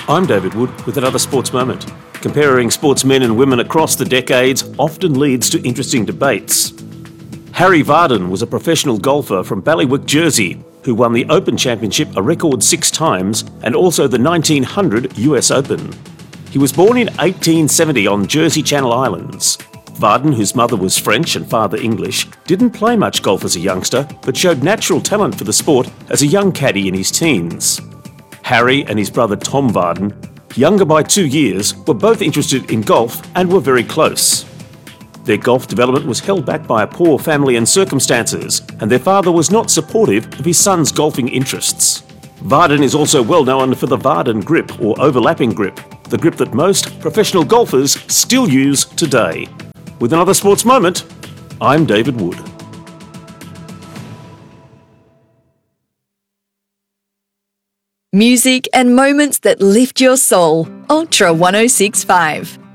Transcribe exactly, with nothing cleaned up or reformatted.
I'm David Wood with another sports moment. Comparing sportsmen and women across the decades often leads to interesting debates. Harry Vardon was a professional golfer from Ballywick, Jersey, who won the Open Championship a record six times and also the nineteen hundred U S Open. He was born in eighteen seventy on Jersey Channel Islands. Vardon, whose mother was French and father English, didn't play much golf as a youngster, but showed natural talent for the sport as a young caddy in his teens. Harry and his brother Tom Vardon, younger by two years, were both interested in golf and were very close. Their golf development was held back by a poor family and circumstances, and their father was not supportive of his son's golfing interests. Vardon is also well known for the Vardon grip, or overlapping grip, the grip that most professional golfers still use today. With another sports moment, I'm David Wood. Music and moments that lift your soul. Ultra one oh six point five.